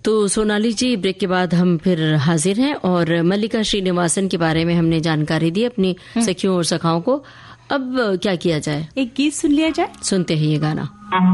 तो सोनाली जी, ब्रेक के बाद हम फिर हाजिर हैं और मल्लिका श्रीनिवासन के बारे में हमने जानकारी दी अपनी सखियों और सखाओं को। अब क्या किया जाए? एक गीत सुन लिया जाए। सुनते हैं ये गाना।